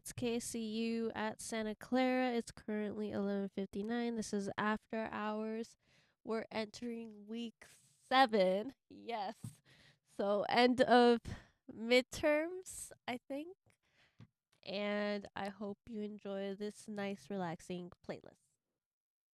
It's KCU at Santa Clara. It's currently 11:59. This is after hours. We're entering week 7. Yes. So end of midterms, I think. And I hope you enjoy this nice relaxing playlist.